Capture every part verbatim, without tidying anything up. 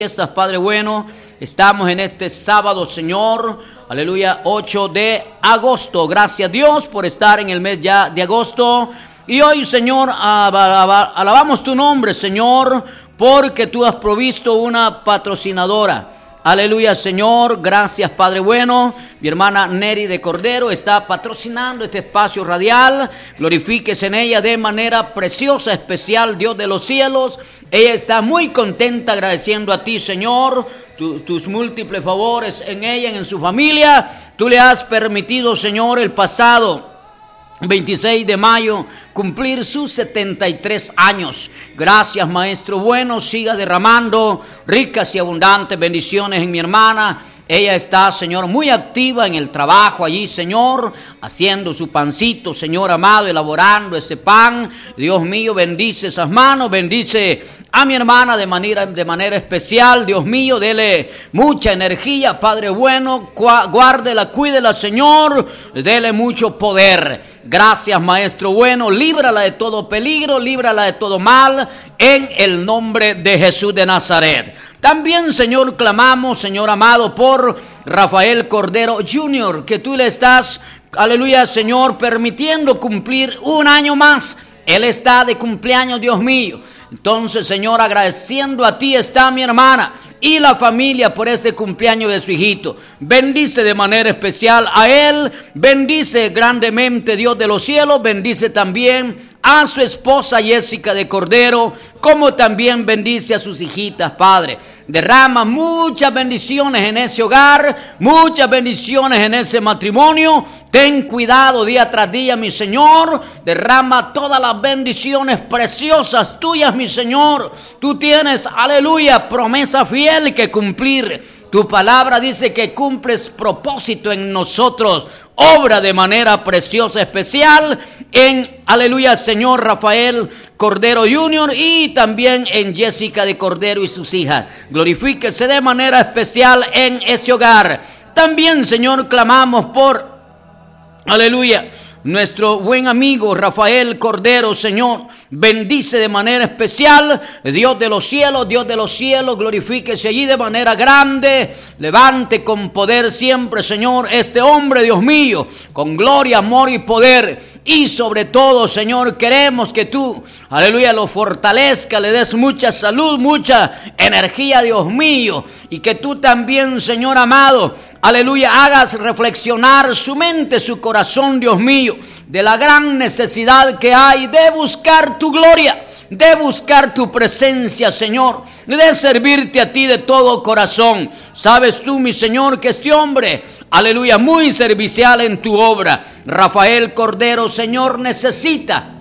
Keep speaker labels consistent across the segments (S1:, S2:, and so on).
S1: Fiestas, Padre bueno, estamos en este sábado, Señor, aleluya, ocho de agosto. Gracias a Dios por estar en el mes ya de agosto. Y hoy, Señor, alabamos tu nombre, Señor, porque tú has provisto una patrocinadora. Aleluya, Señor, gracias, Padre bueno. Mi hermana Neri de Cordero está patrocinando este espacio radial. Glorifíquese en ella de manera preciosa, especial, Dios de los cielos. Ella está muy contenta agradeciendo a ti, Señor, tu, tus múltiples favores en ella y en su familia. Tú le has permitido, Señor, el pasado veintiséis de mayo, cumplir sus setenta y tres años. Gracias, Maestro bueno, siga derramando ricas y abundantes bendiciones en mi hermana. Ella está, Señor, muy activa en el trabajo allí, Señor, haciendo su pancito, Señor amado, elaborando ese pan. Dios mío, bendice esas manos, bendice a mi hermana de manera, de manera especial. Dios mío, dele mucha energía, Padre bueno, guárdela, cuídela, Señor, dele mucho poder. Gracias, Maestro bueno, líbrala de todo peligro, líbrala de todo mal, en el nombre de Jesús de Nazaret. También, Señor, clamamos, Señor amado, por Rafael Cordero junior, que tú le estás, aleluya, Señor, permitiendo cumplir un año más. Él está de cumpleaños, Dios mío. Entonces, Señor, agradeciendo a ti está mi hermana y la familia por este cumpleaños de su hijito. Bendice de manera especial a él, bendice grandemente, Dios de los cielos, bendice también a su esposa Jessica de Cordero, como también bendice a sus hijitas, Padre. Derrama muchas bendiciones en ese hogar, muchas bendiciones en ese matrimonio. Ten cuidado día tras día, mi Señor. Derrama todas las bendiciones preciosas tuyas, mi Señor. Tú tienes, aleluya, promesa fiel que cumplir. Tu palabra dice que cumples propósito en nosotros. Obra de manera preciosa, especial en, aleluya, Señor Rafael Cordero junior y también en Jessica de Cordero y sus hijas. Glorifíquese de manera especial en ese hogar. También, Señor, clamamos por, aleluya, nuestro buen amigo Rafael Cordero, Señor, bendice de manera especial, Dios de los cielos, Dios de los cielos, glorifíquese allí de manera grande, levante con poder siempre, Señor, este hombre, Dios mío, con gloria, amor y poder. Y sobre todo, Señor, queremos que tú, aleluya, lo fortalezca, le des mucha salud, mucha energía, Dios mío, y que tú también, Señor amado, aleluya, hagas reflexionar su mente, su corazón, Dios mío, de la gran necesidad que hay de buscar tu gloria, de buscar tu presencia, Señor, de servirte a ti de todo corazón. Sabes tú, mi Señor, que este hombre, aleluya, muy servicial en tu obra, Rafael Cordero, Señor, necesita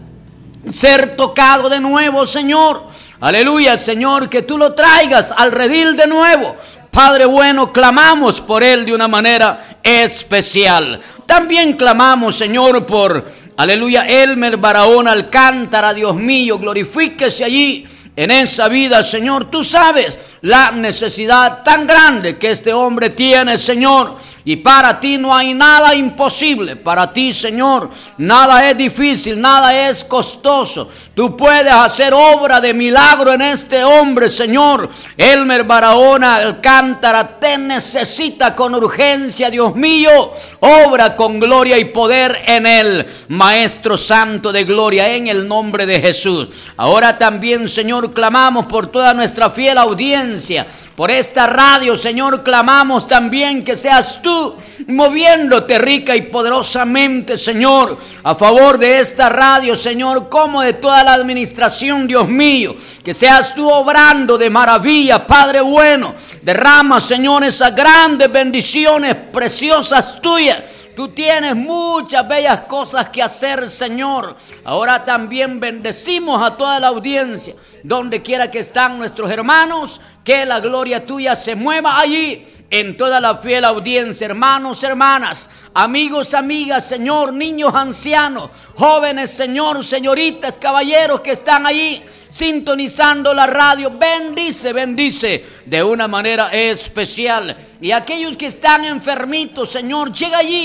S1: ser tocado de nuevo, Señor. Aleluya, Señor, que tú lo traigas al redil de nuevo. Padre bueno, clamamos por él de una manera especial. También clamamos, Señor, por, aleluya, Elmer Barahona Alcántara, Dios mío, glorifíquese allí en esa vida, Señor. Tú sabes la necesidad tan grande que este hombre tiene, Señor, y para ti no hay nada imposible. Para ti, Señor, nada es difícil, nada es costoso. Tú puedes hacer obra de milagro en este hombre, Señor. Elmer Barahona Alcántara te necesita con urgencia, Dios mío. Obra con gloria y poder en él, Maestro Santo de gloria, en el nombre de Jesús. Ahora también, Señor, clamamos por toda nuestra fiel audiencia, por esta radio, Señor, clamamos también que seas tú moviéndote rica y poderosamente, Señor, a favor de esta radio, Señor, como de toda la administración, Dios mío, que seas tú obrando de maravilla, Padre bueno. Derrama, Señor, esas grandes bendiciones preciosas tuyas. Tú tienes muchas bellas cosas que hacer, Señor. Ahora también bendecimos a toda la audiencia, donde quiera que están nuestros hermanos, que la gloria tuya se mueva allí, en toda la fiel audiencia, hermanos, hermanas, amigos, amigas, Señor, niños, ancianos, jóvenes, Señor, señoritas, caballeros que están allí sintonizando la radio. Bendice, bendice de una manera especial. Y aquellos que están enfermitos, Señor, llega allí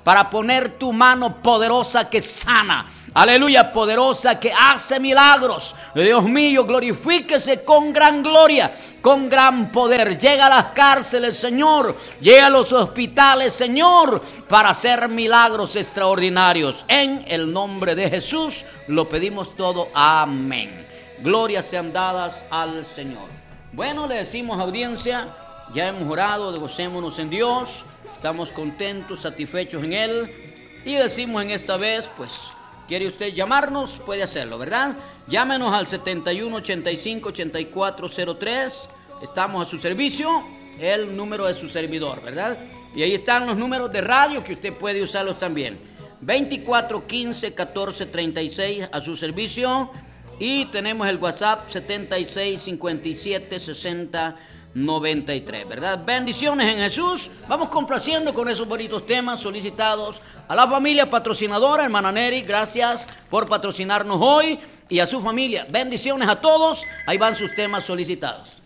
S1: para poner tu mano poderosa que sana. Aleluya, poderosa que hace milagros. Dios mío, glorifíquese con gran gloria, con gran poder. Llega a las cárceles, Señor. Llega a los hospitales, Señor, para hacer milagros extraordinarios. En el nombre de Jesús lo pedimos todo. Amén. Glorias sean dadas al Señor. Bueno, le decimos, audiencia, ya hemos orado, gocémonos en Dios. Estamos contentos, satisfechos en Él. Y decimos en esta vez, pues, ¿quiere usted llamarnos? Puede hacerlo, ¿verdad? Llámenos al setenta y uno, ochenta y cinco, ochenta y cuatro cero tres. Estamos a su servicio, el número de su servidor, ¿verdad? Y ahí están los números de radio que usted puede usarlos también. veinticuatro, quince, catorce, treinta y seis a su servicio. Y tenemos el WhatsApp setenta y seis, cincuenta y siete, sesenta, noventa y tres, ¿verdad? Bendiciones en Jesús. Vamos complaciendo con esos bonitos temas solicitados a la familia patrocinadora, hermana Neri, gracias por patrocinarnos hoy, y a su familia. Bendiciones a todos. Ahí van sus temas solicitados.